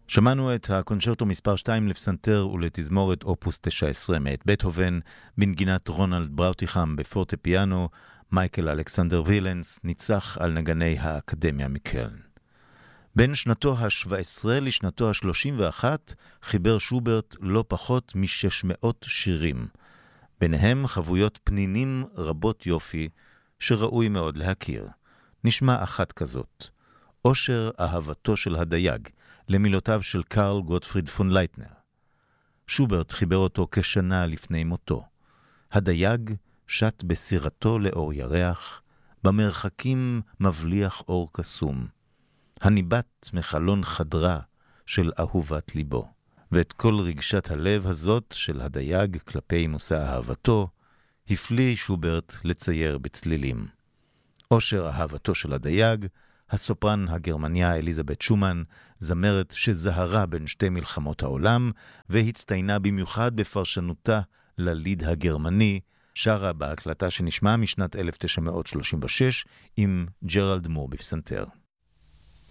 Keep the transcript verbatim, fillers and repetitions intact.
שמענו את הקונצ'רטו מספר שתיים לפסנתר ולתזמורת אופוס תשע עשרה מאת בטהובן, בנגינת רונלד בראוטיכם בפורטה פיאנו. מייקל אלכסנדר וילנס ניצח על נגני האקדמיה מקלן. בין שנתו ה-שבע עשרה לשנתו ה-שלושים ואחת חיבר שוברט לא פחות מ-שש מאות שירים. ביניהם חבויות פנינים רבות יופי שראוי מאוד להכיר. נשמע אחת כזאת. אושר אהבתו של הדייג, למילותיו של קרל גוטפריד פון לייטנר. שוברט חיבר אותו כשנה לפני מותו. הדייג שט בסירתו לאור ירח, במרחקים מבליח אור קסום. הניבט מחלון חדרה של אהובת ליבו. ואת כל רגשת הלב הזאת של הדייג כלפי מושא אהבתו, הפליא שוברט לצייר בצלילים. אושר אהבתו של הדייג, הסופרן הגרמניה אליזבת שומן, זמרת שזהרה בין שתי מלחמות העולם, והצטיינה במיוחד בפרשנותה לליד הגרמני, שרה בהקלטה שנשמע משנת אלף תשע מאות שלושים ושש עם ג'רלד מור בפסנתר.